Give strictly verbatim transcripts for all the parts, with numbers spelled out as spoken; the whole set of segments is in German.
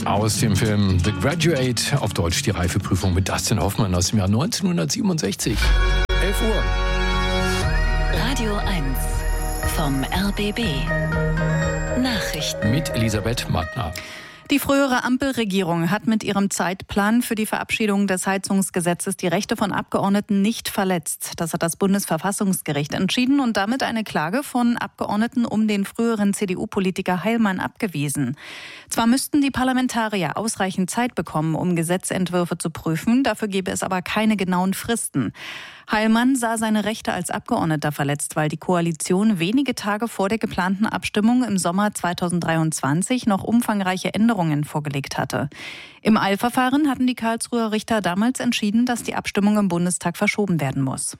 Aus dem Film The Graduate, auf Deutsch die Reifeprüfung mit Dustin Hoffmann aus dem Jahr neunzehnhundertsiebenundsechzig. elf Uhr. Radio eins vom R B B. Nachrichten. Mit Elisabeth Mattner. Die frühere Ampelregierung hat mit ihrem Zeitplan für die Verabschiedung des Heizungsgesetzes die Rechte von Abgeordneten nicht verletzt. Das hat das Bundesverfassungsgericht entschieden und damit eine Klage von Abgeordneten um den früheren C D U-Politiker Heilmann abgewiesen. Zwar müssten die Parlamentarier ausreichend Zeit bekommen, um Gesetzentwürfe zu prüfen, dafür gäbe es aber keine genauen Fristen. Heilmann sah seine Rechte als Abgeordneter verletzt, weil die Koalition wenige Tage vor der geplanten Abstimmung im Sommer zweitausenddreiundzwanzig noch umfangreiche Änderungen vorgelegt hatte. Im Eilverfahren hatten die Karlsruher Richter damals entschieden, dass die Abstimmung im Bundestag verschoben werden muss.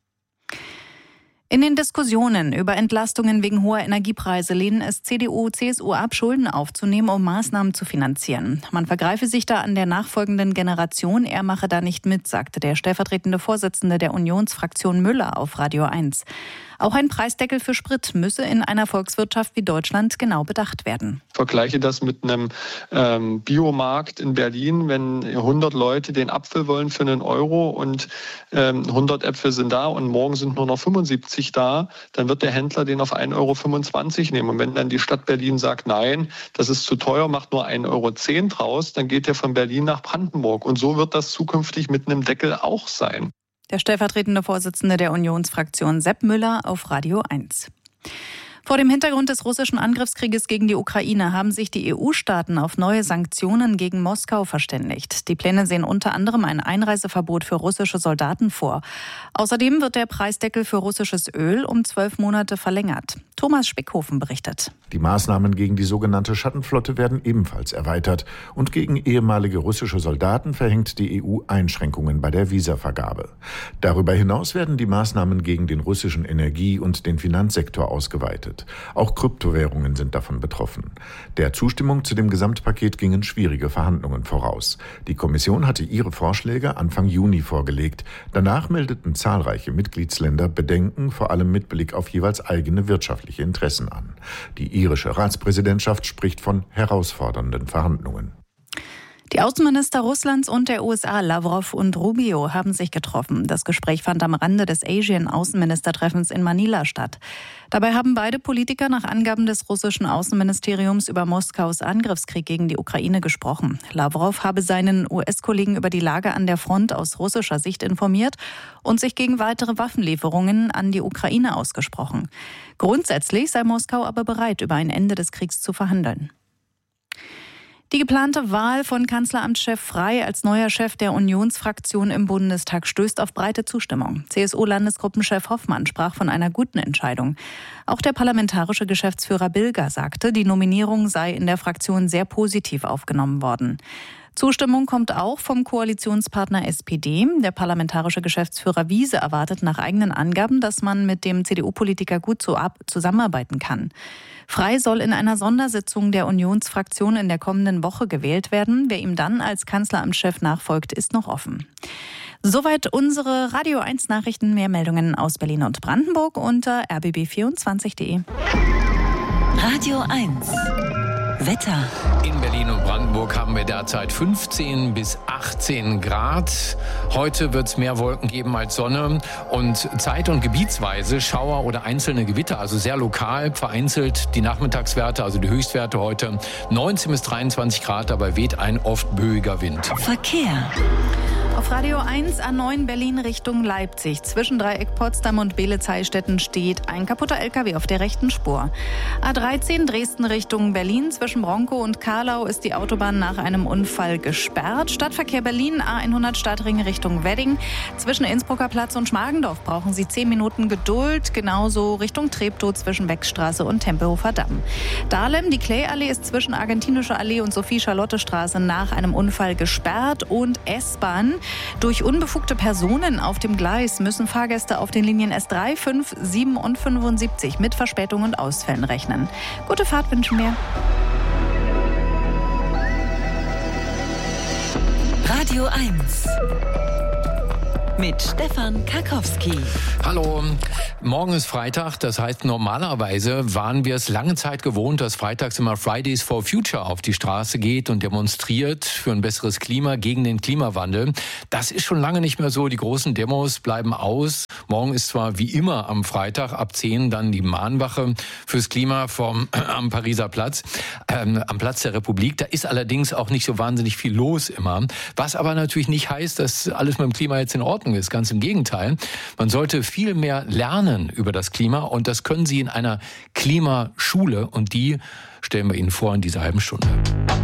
In den Diskussionen über Entlastungen wegen hoher Energiepreise lehnen es C D U, C S U ab, Schulden aufzunehmen, um Maßnahmen zu finanzieren. Man vergreife sich da an der nachfolgenden Generation, er mache da nicht mit, sagte der stellvertretende Vorsitzende der Unionsfraktion Müller auf Radio eins. Auch ein Preisdeckel für Sprit müsse in einer Volkswirtschaft wie Deutschland genau bedacht werden. Ich vergleiche das mit einem ähm, Biomarkt in Berlin. Wenn hundert Leute den Apfel wollen für einen Euro und ähm, hundert Äpfel sind da und morgen sind nur noch fünfundsiebzig da, dann wird der Händler den auf ein Euro fünfundzwanzig nehmen. Und wenn dann die Stadt Berlin sagt, nein, das ist zu teuer, macht nur ein Euro zehn draus, dann geht der von Berlin nach Brandenburg. Und so wird das zukünftig mit einem Deckel auch sein. Der stellvertretende Vorsitzende der Unionsfraktion Sepp Müller auf Radio eins. Vor dem Hintergrund des russischen Angriffskrieges gegen die Ukraine haben sich die E U-Staaten auf neue Sanktionen gegen Moskau verständigt. Die Pläne sehen unter anderem ein Einreiseverbot für russische Soldaten vor. Außerdem wird der Preisdeckel für russisches Öl um zwölf Monate verlängert. Thomas Spickhofen berichtet. Die Maßnahmen gegen die sogenannte Schattenflotte werden ebenfalls erweitert. Und gegen ehemalige russische Soldaten verhängt die E U Einschränkungen bei der Visavergabe. Darüber hinaus werden die Maßnahmen gegen den russischen Energie- und den Finanzsektor ausgeweitet. Auch Kryptowährungen sind davon betroffen. Der Zustimmung zu dem Gesamtpaket gingen schwierige Verhandlungen voraus. Die Kommission hatte ihre Vorschläge Anfang Juni vorgelegt. Danach meldeten zahlreiche Mitgliedsländer Bedenken, vor allem mit Blick auf jeweils eigene wirtschaftliche Interessen an. Die irische Ratspräsidentschaft spricht von herausfordernden Verhandlungen. Die Außenminister Russlands und der U S A, Lavrov und Rubio, haben sich getroffen. Das Gespräch fand am Rande des Asien-Außenministertreffens in Manila statt. Dabei haben beide Politiker nach Angaben des russischen Außenministeriums über Moskaus Angriffskrieg gegen die Ukraine gesprochen. Lavrov habe seinen U S-Kollegen über die Lage an der Front aus russischer Sicht informiert und sich gegen weitere Waffenlieferungen an die Ukraine ausgesprochen. Grundsätzlich sei Moskau aber bereit, über ein Ende des Kriegs zu verhandeln. Die geplante Wahl von Kanzleramtschef Frey als neuer Chef der Unionsfraktion im Bundestag stößt auf breite Zustimmung. C S U-Landesgruppenchef Hoffmann sprach von einer guten Entscheidung. Auch der parlamentarische Geschäftsführer Bilger sagte, die Nominierung sei in der Fraktion sehr positiv aufgenommen worden. Zustimmung kommt auch vom Koalitionspartner S P D. Der parlamentarische Geschäftsführer Wiese erwartet nach eigenen Angaben, dass man mit dem C D U-Politiker gut zusammenarbeiten kann. Frey soll in einer Sondersitzung der Unionsfraktion in der kommenden Woche gewählt werden. Wer ihm dann als Kanzleramtschef nachfolgt, ist noch offen. Soweit unsere Radio eins Nachrichten. Mehr Meldungen aus Berlin und Brandenburg unter r b b vierundzwanzig punkt d e. Radio eins. Wetter. In Berlin und Brandenburg haben wir derzeit fünfzehn bis achtzehn Grad. Heute wird es mehr Wolken geben als Sonne und zeit- und gebietsweise Schauer oder einzelne Gewitter, also sehr lokal, vereinzelt die Nachmittagswerte, also die Höchstwerte heute neunzehn bis dreiundzwanzig Grad, dabei weht ein oft böiger Wind. Verkehr. Auf Radio eins A neun Berlin Richtung Leipzig. Zwischen Dreieck Potsdam und Beelitz-Heilstätten steht ein kaputter L K W auf der rechten Spur. A dreizehn Dresden Richtung Berlin. Zwischen Bronkow und Karlau ist die Autobahn nach einem Unfall gesperrt. Stadtverkehr Berlin A hundert Stadtring Richtung Wedding. Zwischen Innsbrucker Platz und Schmargendorf brauchen Sie zehn Minuten Geduld. Genauso Richtung Treptow zwischen Beckstraße und Tempelhofer Damm. Dahlem, die Clay-Allee ist zwischen Argentinische Allee und Sophie-Charlotte-Straße nach einem Unfall gesperrt. Und S-Bahn. Durch unbefugte Personen auf dem Gleis müssen Fahrgäste auf den Linien S drei, fünf, sieben und fünfundsiebzig mit Verspätungen und Ausfällen rechnen. Gute Fahrt wünschen wir. Radio eins. mit Stefan Karkowski. Hallo, morgen ist Freitag, das heißt normalerweise waren wir es lange Zeit gewohnt, dass freitags immer Fridays for Future auf die Straße geht und demonstriert für ein besseres Klima, gegen den Klimawandel. Das ist schon lange nicht mehr so, die großen Demos bleiben aus. Morgen ist zwar wie immer am Freitag ab zehn dann die Mahnwache fürs Klima vom, äh, am Pariser Platz, ähm, am Platz der Republik. Da ist allerdings auch nicht so wahnsinnig viel los immer, was aber natürlich nicht heißt, dass alles mit dem Klima jetzt in Ordnung ist. Ganz im Gegenteil. Man sollte viel mehr lernen über das Klima und das können Sie in einer Klimaschule und die stellen wir Ihnen vor in dieser halben Stunde.